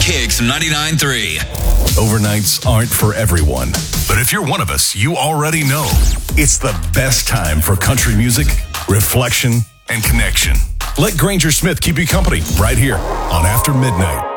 Kicks 99.3. Overnights aren't for everyone, but if you're one of us, you already know it's the best time for country music, reflection, and connection. Let Granger Smith keep you company right here on After Midnight.